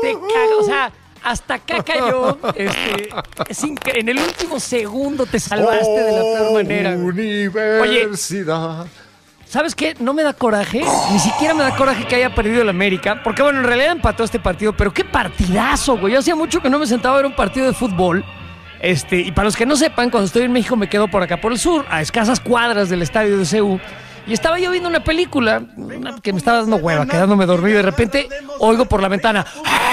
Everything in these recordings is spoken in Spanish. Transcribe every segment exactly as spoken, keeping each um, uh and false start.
te cago, o sea, hasta acá cayó. Este, es incre- en el último segundo te salvaste oh, de la peor manera. Universidad. Oye, ¿sabes qué? No me da coraje, ni siquiera me da coraje que haya perdido el América, porque bueno, en realidad empató este partido, pero qué partidazo, güey. Yo hacía mucho que no me sentaba a ver un partido de fútbol. Este, y para los que no sepan, cuando estoy en México me quedo por acá por el sur, a escasas cuadras del estadio de C U. Y estaba yo viendo una película una que me estaba dando hueva, quedándome dormido. Y de repente oigo por la ventana.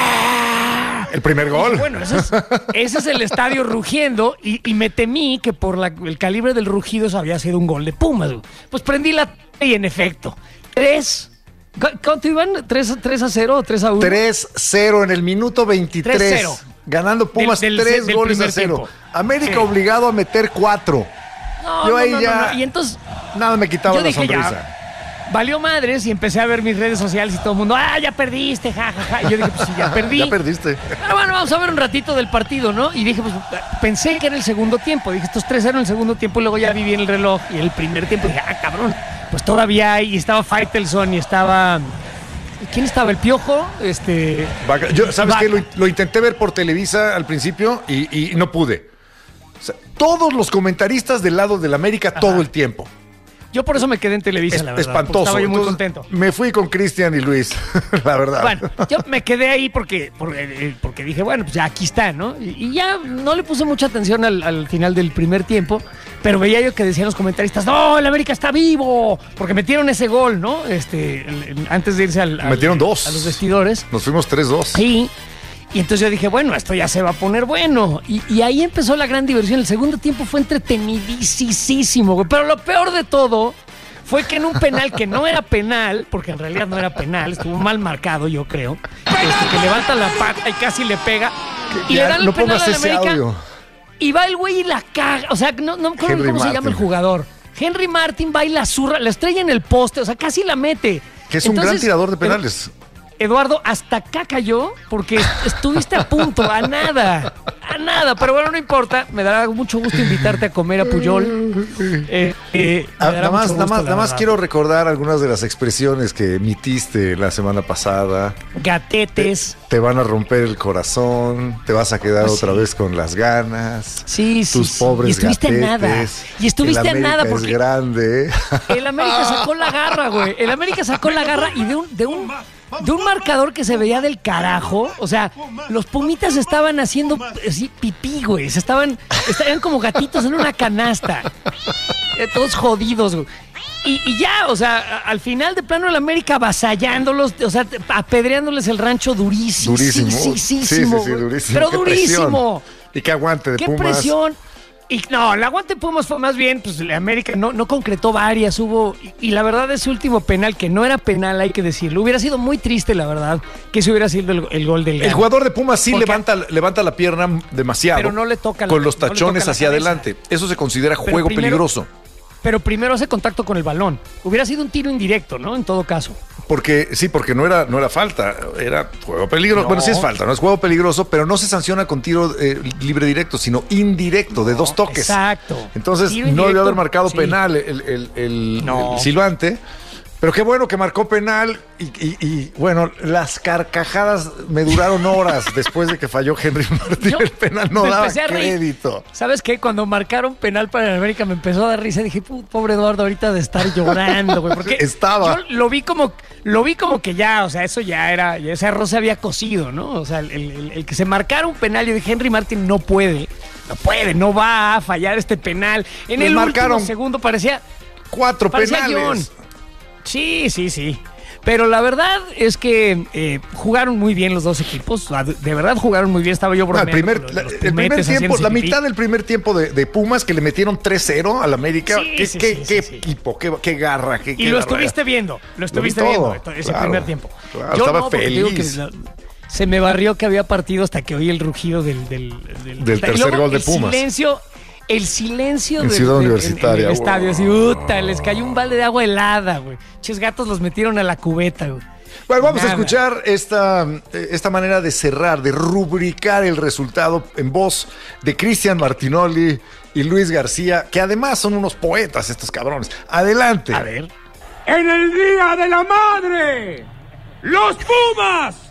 El primer gol. Y bueno, ese es, ese es el estadio rugiendo. Y, y me temí que por la, el calibre del rugido eso había sido un gol de Pumas. Pues prendí la t- y en efecto, tres. ¿Cuánto iban? ¿tres a cero o tres a uno? tres cero en el minuto veintitrés. tres cero. Ganando Pumas del, del, tres del goles a cero. Tiempo. América sí. Obligado a meter cuatro. No, yo no, ahí no, ya. No, no. Y entonces. Nada me quitaba yo la dije, sonrisa. Ya, valió madres y empecé a ver mis redes sociales y todo el mundo, ah, ya perdiste, jajaja. Ja, ja. Y yo dije, pues sí, ya perdí. Ya perdiste. Pero bueno, vamos a ver un ratito del partido, ¿no? Y dije, pues pensé que era el segundo tiempo. Dije, estos tres eran el segundo tiempo y luego ya vi bien el reloj y el primer tiempo dije, ah, cabrón, pues todavía hay. Y estaba Faitelson y estaba. ¿Quién estaba? ¿El Piojo? Este... Yo, ¿sabes qué? Lo, lo intenté ver por Televisa al principio y, y no pude. O sea, todos los comentaristas del lado del América Ajá. todo el tiempo. Yo por eso me quedé en Televisa, es, la verdad. Espantoso. Estaba yo muy Entonces, contento. Me fui con Cristian y Luis, la verdad. Bueno, yo me quedé ahí porque, porque, porque dije, bueno, pues ya aquí está, ¿no? Y, y ya no le puse mucha atención al, al final del primer tiempo, pero veía yo que decían los comentaristas, ¡no, el América está vivo! Porque metieron ese gol, ¿no? Este, el, el, antes de irse al, al, metieron dos. a los vestidores. Nos fuimos tres dos. Sí. Y entonces yo dije, bueno, esto ya se va a poner bueno. Y, y ahí empezó la gran diversión. El segundo tiempo fue entretenidísimo, güey. Pero lo peor de todo fue que en un penal que no era penal, porque en realidad no era penal, estuvo mal marcado, yo creo, este, que levanta la pata y casi le pega. Y ya, le dan el no penal al América. Audio. Y va el güey y la caga. O sea, no, no me acuerdo cómo Martin. se llama el jugador. Henry Martin va y la zurra, la estrella en el poste, o sea, casi la mete. Que es Entonces, un gran tirador de penales. Eduardo, hasta acá cayó porque estuviste a punto, a nada, a nada. Pero bueno, no importa, me dará mucho gusto invitarte a comer a Puyol. Eh, eh, ah, nada más, gusto, nada más, nada más quiero recordar algunas de las expresiones que emitiste la semana pasada. Gatetes. Te, te van a romper el corazón, te vas a quedar ah, otra sí. vez con las ganas. Sí, sí. Tus sí. pobres y estuviste gatetes. a nada. Y estuviste a nada porque es grande. El América sacó la garra, güey. El América sacó la garra y de un, de un De un marcador que se veía del carajo. O sea, los Pumitas estaban haciendo así pipí, güey. Se estaban, estaban como gatitos en una canasta. Eh, todos jodidos, güey. Y, y ya, o sea, al final de plano el América avasallándolos, o sea, apedreándoles el rancho durísimo. Durísimo. Sí, sí, sí, sí, sí, sí, durísimo. Pero qué durísimo. Presión. Y qué aguante de qué Pumas. Qué presión. Y no, el aguante Pumas fue más bien, pues América no, no concretó varias, hubo, y, y la verdad ese último penal, que no era penal, hay que decirlo, hubiera sido muy triste, la verdad, que ese hubiera sido el, el gol del El jugador de Pumas sí levanta, levanta la pierna demasiado, pero no le toca la, con los tachones no hacia adelante, eso se considera pero juego primero, peligroso. Pero primero hace contacto con el balón, hubiera sido un tiro indirecto, ¿no? En todo caso. Porque, sí, porque no era, no era falta, era juego peligroso. No. Bueno, sí es falta, no es juego peligroso, pero no se sanciona con tiro eh, libre directo, sino indirecto, de no, dos toques. Exacto. Entonces, tiro no debió haber marcado sí. penal el, el, el, no. el silbante. Pero qué bueno que marcó penal y, y, y bueno, las carcajadas me duraron horas después de que falló Henry Martín. Yo el penal no daba crédito. ¿Sabes qué? Cuando marcaron penal para el América me empezó a dar risa. Dije, pobre Eduardo, ahorita de estar llorando, güey. Porque estaba. Yo lo vi como, lo vi como que ya, o sea, eso ya era, ya ese arroz se había cocido, ¿no? O sea, el, el, el que se marcara un penal, yo dije, Henry Martín no puede, no puede, no va a fallar este penal. En el último segundo parecía cuatro parecía penales. Guión. Sí, sí, sí. Pero la verdad es que eh, jugaron muy bien los dos equipos. De verdad jugaron muy bien. Estaba yo bromeando. No, el primer, la, el primer tiempo, la mitad del primer tiempo de, de Pumas, que le metieron tres cero al América. Sí, ¿Qué, sí, qué, sí, qué sí, equipo? Qué, qué garra. Qué, y qué lo garra. estuviste viendo. Lo estuviste lo viendo todo, ese claro, primer tiempo. Claro, yo estaba no, feliz. Que, se me barrió que había partido hasta que oí el rugido del... Del, del, del tercer gol de Pumas. El silencio... El silencio en del, Ciudad del, Universitaria, en, en el estadio, así, puta, les cayó un balde de agua helada, güey. Ches gatos los metieron a la cubeta, güey. Bueno, vamos Nada. a escuchar esta, esta manera de cerrar, de rubricar el resultado en voz de Cristian Martinoli y Luis García, que además son unos poetas estos cabrones. Adelante. A ver. En el Día de la Madre, los Pumas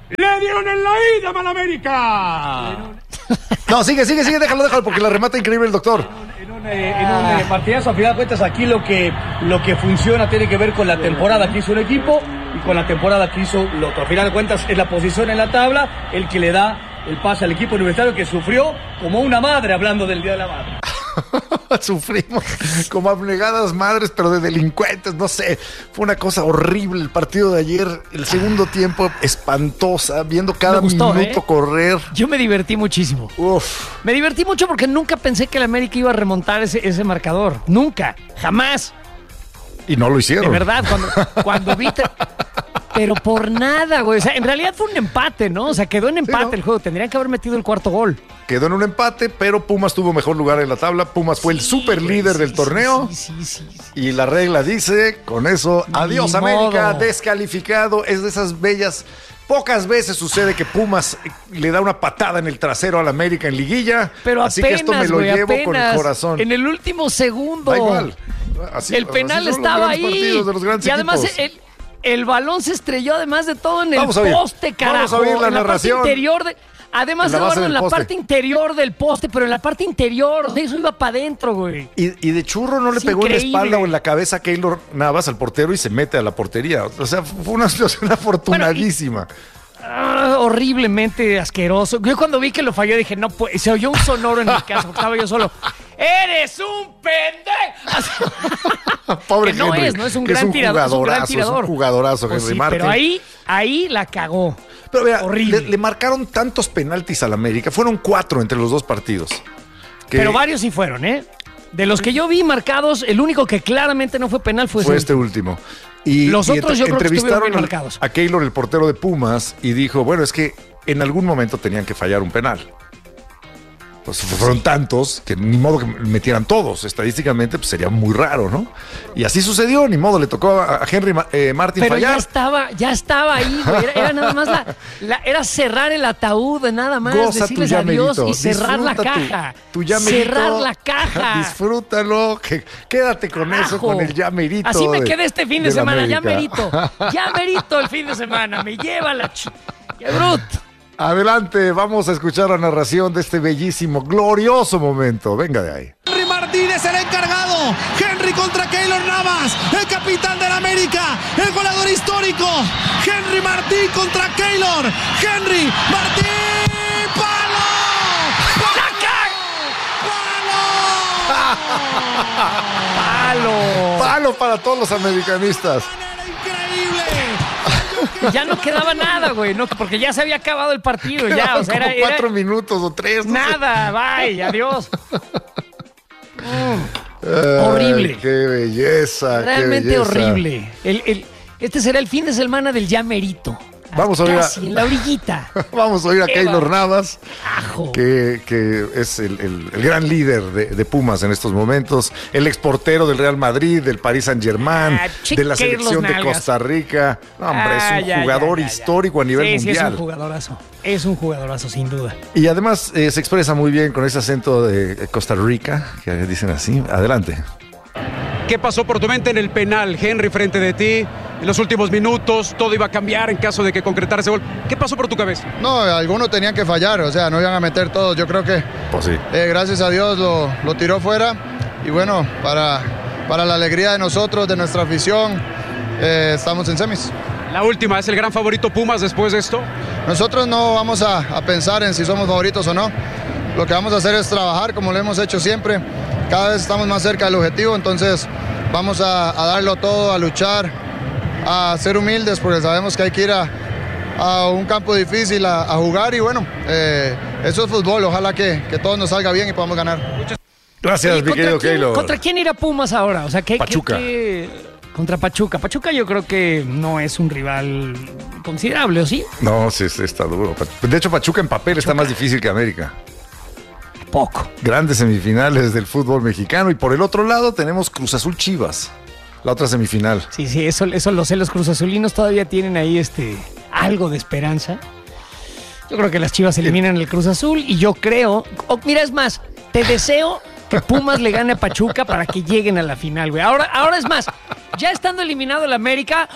Le dieron en la ida, Malamérica. No, sigue, sigue, sigue, déjalo, déjalo, porque la remata increíble el doctor. En un, en un eh, partidazo, a final de cuentas, aquí lo que, lo que funciona tiene que ver con la temporada que hizo el equipo y con la temporada que hizo el otro. A final de cuentas, es la posición en la tabla el que le da el pase al equipo universitario, que sufrió como una madre, hablando del Día de la Madre. Sufrimos como abnegadas madres, pero de delincuentes, no sé. Fue una cosa horrible el partido de ayer. El segundo tiempo espantosa, viendo cada gustó, minuto ¿eh? correr. Yo me divertí muchísimo. Uf. Me divertí mucho porque nunca pensé que el América iba a remontar ese, ese marcador. Nunca, jamás. Y no lo hicieron. De verdad, cuando, cuando vi... Te... Pero por nada, güey. O sea, en realidad fue un empate, ¿no? O sea, quedó en empate sí, ¿no? el juego. Tendrían que haber metido el cuarto gol. Quedó en un empate, pero Pumas tuvo mejor lugar en la tabla. Pumas fue sí, el super líder sí, del torneo. Sí, sí, sí, sí. Y la regla dice, con eso, adiós Ni América, modo. descalificado. Es de esas bellas... Pocas veces sucede que Pumas le da una patada en el trasero al América en liguilla. Pero así apenas, que esto me lo wey, llevo apenas, con el corazón. En el último segundo. Da igual. Así, el penal así estaba ahí. De los grandes y además equipos. el, el balón se estrelló además de todo en el Vamos poste, carajo. Vamos a oír la en narración. La parte interior de, además en la, en la poste. parte interior del poste, pero en la parte interior. Eso iba para adentro, güey. Y, y de churro no le es pegó increíble. en la espalda o en la cabeza a Keylor Navas, al portero, y se mete a la portería. O sea, fue una situación afortunadísima. Bueno, y, Ah, horriblemente asqueroso. Yo cuando vi que lo falló dije, no puede. Se oyó un sonoro en mi casa, porque estaba yo solo. ¡Eres un pendejo! Pobre que no Henry, es, no es un que gran es un tirador. Es un gran tirador. Es un jugadorazo, pues Henry sí, Martin. Pero ahí, ahí la cagó. Pero mira, horrible. Le, le marcaron tantos penaltis al América. Fueron cuatro entre los dos partidos. Que... Pero varios sí fueron, ¿eh? De los que yo vi marcados, el único que claramente no fue penal fue, fue ese este último. Y, los y otros yo creo que estuvieron bien a, marcados. A Keylor, el portero de Pumas, y dijo, bueno, es que en algún momento tenían que fallar un penal. Pues fueron tantos que ni modo que metieran todos. Estadísticamente pues sería muy raro, ¿no? Y así sucedió, ni modo, le tocó a Henry eh, Martin Pero fallar. ya estaba, ya estaba ahí, güey. Era, era nada más la, la, era cerrar el ataúd, nada más, Goza decirles adiós y cerrar la caja. Tu, tu llamerito, cerrar la caja. Disfrútalo, que, quédate con Carajo. Eso, con el llamerito. Así me quedé este fin de, de semana, llamerito. Llamerito el fin de semana, me lleva la ch... ¡Qué bruto! Adelante, vamos a escuchar la narración de este bellísimo, glorioso momento. Venga de ahí. Henry Martínez, el encargado. Henry contra Keylor Navas, el capitán del América, el goleador histórico. Henry Martín contra Keylor. Henry Martín, ¡palo! ¡Palo! ¡Palo! ¡Palo para todos los americanistas! Ya no quedaba nada, güey, no, porque ya se había acabado el partido. Ya, o sea, era, como cuatro era... minutos o tres. No nada, sé. Bye, adiós. mm. Ay, horrible. ¡Qué belleza! Realmente qué belleza. horrible. El, el, este será el fin de semana del llamerito. Vamos a oír a, en la orillita. Vamos a oír a Keylor Navas, Ajo. que, que es el, el, el gran líder de, de Pumas en estos momentos, el exportero del Real Madrid, del Paris Saint-Germain, ah, de la selección de Costa Rica. No, hombre, ah, es un ya, jugador ya, ya, histórico ya. a nivel sí, mundial. Sí, es un jugadorazo. Es un jugadorazo, sin duda. Y además eh, se expresa muy bien con ese acento de Costa Rica, que dicen así. Adelante. ¿Qué pasó por tu mente en el penal, Henry, frente de ti? En los últimos minutos, todo iba a cambiar en caso de que concretara ese gol. ¿Qué pasó por tu cabeza? No, algunos tenían que fallar, o sea, no iban a meter todos. Yo creo que, pues sí. eh, gracias a Dios, lo, lo tiró fuera. Y bueno, para, para la alegría de nosotros, de nuestra afición, eh, estamos en semis. La última, ¿es el gran favorito Pumas después de esto? Nosotros no vamos a, a pensar en si somos favoritos o no. Lo que vamos a hacer es trabajar como lo hemos hecho siempre. Cada vez estamos más cerca del objetivo, entonces vamos a, a darlo todo, a luchar, a ser humildes, porque sabemos que hay que ir a, a un campo difícil a, a jugar y bueno, eh, eso es fútbol, ojalá que, que todo nos salga bien y podamos ganar. Gracias, Oye, mi querido Keylor. ¿Contra quién irá Pumas ahora? O sea, ¿qué, Pachuca. ¿qué, qué, contra Pachuca. Pachuca yo creo que no es un rival considerable, ¿o sí? No, sí, sí está duro. De hecho, Pachuca en papel Pachuca. está más difícil que América. Poco. Grandes semifinales del fútbol mexicano. Y por el otro lado tenemos Cruz Azul Chivas, la otra semifinal. Sí, sí, eso, eso lo sé. Los Cruz Azulinos todavía tienen ahí este algo de esperanza. Yo creo que las Chivas eliminan el Cruz Azul y yo creo... Oh, mira, es más, te deseo que Pumas le gane a Pachuca para que lleguen a la final, güey. Ahora, ahora es más, ya estando eliminado el América,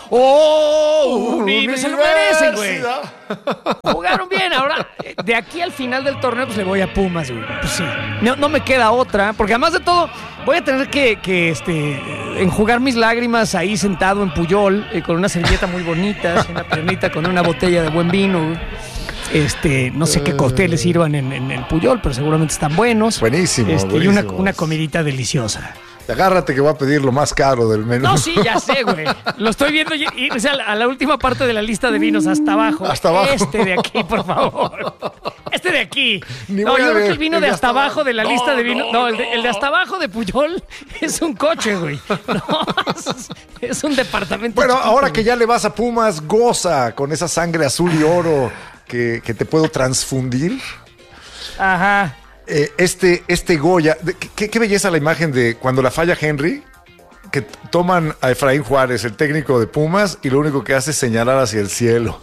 ¡oh! Uh, ni se lo merecen, güey. Jugaron bien. Ahora, de aquí al final del torneo, pues le voy a Pumas, güey. Pues sí. No, no me queda otra, porque además de todo, voy a tener que, que este, enjugar mis lágrimas ahí sentado en Puyol, eh, con una servilleta muy bonita, una piernita con una botella de buen vino, güey. Este, no sé qué cócteles sirvan en, en el Puyol, pero seguramente están buenos. Buenísimo, este, buenísimo. Y una, una comidita deliciosa. Agárrate que voy a pedir lo más caro del menú. No, sí, ya sé, güey. Lo estoy viendo irse a la, a la última parte de la lista de vinos, hasta abajo. Hasta abajo. Este de aquí, por favor. Este de aquí. Ni no, voy a yo creo ver. que el vino El de de hasta hasta abajo de la abajo. lista No, de vinos. No, no, el, de, el de hasta abajo de Puyol es un coche, güey. No, es, es un departamento. Bueno, chiquito, ahora güey. que ya le vas a Pumas, goza con esa sangre azul y oro que, que te puedo transfundir. Ajá. Eh, este, este Goya, de- qué, qué belleza la imagen de cuando la falla Henry, que t- toman a Efraín Juárez, el técnico de Pumas, y lo único que hace es señalar hacia el cielo.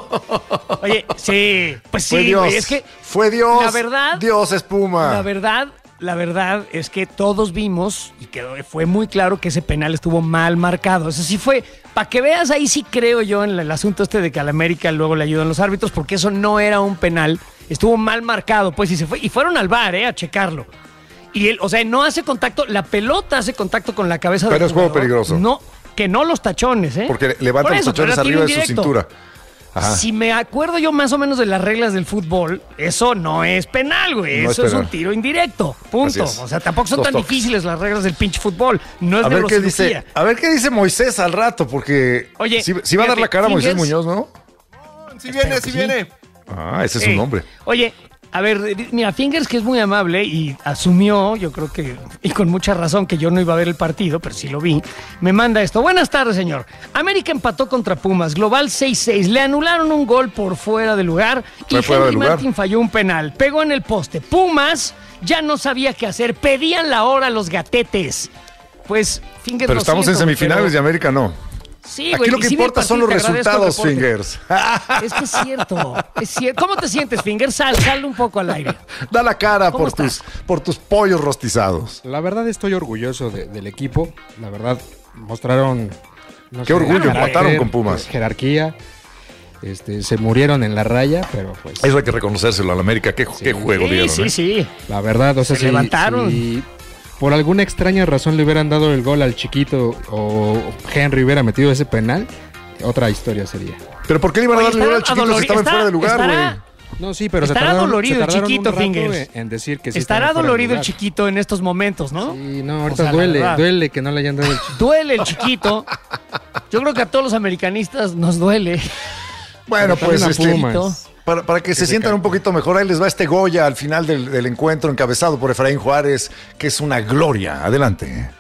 Oye, sí, pues Fue sí, Dios. güey. Es que Fue Dios. la verdad- Dios es Puma. La verdad, la verdad es que todos vimos y quedó, fue muy claro que ese penal estuvo mal marcado. Eso sí fue, para que veas, ahí sí creo yo en el, el asunto este de que a la América luego le ayudan los árbitros, porque eso no era un penal, estuvo mal marcado, pues, y se fue, y fueron al V A R, eh, a checarlo. Y él, o sea, no hace contacto, la pelota hace contacto con la cabeza Pero del es juego jugador. peligroso. No, que no los tachones, ¿eh? Porque levanta Por los eso, tachones pero era arriba de tiro su indirecto. cintura. Ajá. Si me acuerdo yo más o menos de las reglas del fútbol, eso no es penal, güey. No es eso es, penal. un tiro indirecto. Punto. Así es. O sea, tampoco son Dos tan toques. difíciles las reglas del pinche fútbol. No es A ver qué neurocirugía. dice, a ver qué dice Moisés al rato, porque Oye, si, si va a dar fíjate, la cara Moisés Fingers- Muñoz, ¿no? Si viene, si viene. Ah, ese es Ey, su nombre. Oye, a ver, mira, Fingers, que es muy amable y asumió, yo creo que, y con mucha razón, que yo no iba a ver el partido, pero sí lo vi, me manda esto. Buenas tardes, señor. América empató contra Pumas, global seis seis. Le anularon un gol por fuera de lugar y Fue fuera de Henry lugar. Martin falló un penal. Pegó en el poste. Pumas ya no sabía qué hacer. Pedían la hora a los gatetes. Pues, Fingers, Pero lo estamos siento, en semifinales pero- y América no. Sí, Aquí güey, lo y que sí vi el importa son partido, los te agradezco el resultados, reporte. Fingers. Es que es cierto, es cierto. ¿Cómo te sientes, Fingers? Sal, sal un poco al aire. Da la cara ¿Cómo por tus, estás? por tus pollos rostizados. La verdad estoy orgulloso de- del equipo. La verdad mostraron... no Qué orgullo, carácter, empataron con Pumas. Jerarquía. Este, se murieron en la raya, pero pues... Eso hay que reconocérselo a la América. Qué, qué juego Sí, dieron. sí, ¿eh? sí. La verdad, o sea, Se si, levantaron. si por alguna extraña razón le hubieran dado el gol al chiquito o Henry hubiera metido ese penal, otra historia sería. Pero ¿por qué le iban a Oye, darle lugar al estará chiquito si adolori- estaba en está- fuera de lugar, estará- güey? No, sí, pero Estará se tardaron, dolorido se el tardaron chiquito, un rato Fingers. en decir que sí Estará estaba fuera de dolorido el lugar. chiquito en estos momentos, ¿no? Sí, no, O ahorita sea, la duele, verdad. duele que no le hayan dado el chiquito. Duele el chiquito. Yo creo que a todos los americanistas nos duele. Bueno, Pero pues también a este, Pumas. para, para que se se sientan cae. un poquito mejor, ahí les va este Goya al final del, del encuentro encabezado por Efraín Juárez, que es una gloria. Adelante.